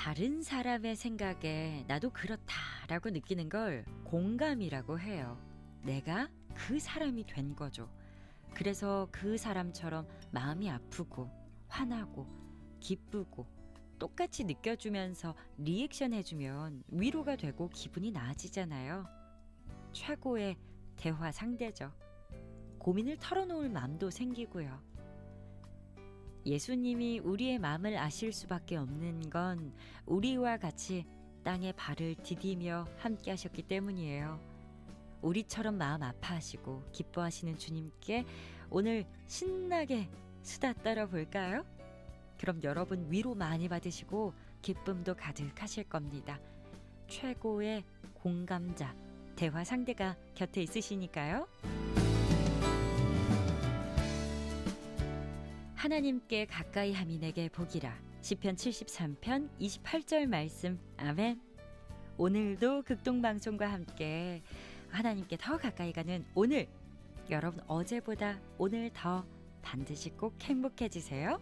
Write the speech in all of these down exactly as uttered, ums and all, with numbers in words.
다른 사람의 생각에 나도 그렇다라고 느끼는 걸 공감이라고 해요. 내가 그 사람이 된 거죠. 그래서 그 사람처럼 마음이 아프고 화나고 기쁘고 똑같이 느껴주면서 리액션 해주면 위로가 되고 기분이 나아지잖아요. 최고의 대화 상대죠. 고민을 털어놓을 마음도 생기고요. 예수님이 우리의 마음을 아실 수밖에 없는 건 우리와 같이 땅에 발을 디디며 함께 하셨기 때문이에요. 우리처럼 마음 아파하시고 기뻐하시는 주님께 오늘 신나게 수다 떨어볼까요? 그럼 여러분 위로 많이 받으시고 기쁨도 가득하실 겁니다. 최고의 공감자, 대화 상대가 곁에 있으시니까요. 하나님께 가까이 함이 내게 복이라. 시편 칠십삼 편 이십팔 절 말씀. 아멘. 오늘도 극동방송과 함께 하나님께 더 가까이 가는 오늘, 여러분 어제보다 오늘 더 반드시 꼭 행복해지세요.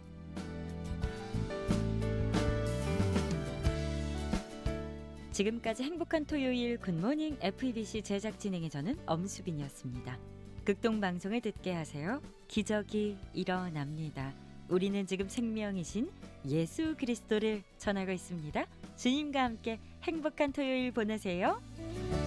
지금까지 행복한 토요일 굿모닝 에프이비씨 제작 진행의 저는 엄수빈이었습니다. 극동방송을 듣게 하세요. 기적이 일어납니다. 우리는 지금 생명이신 예수 그리스도를 전하고 있습니다. 주님과 함께 행복한 토요일 보내세요.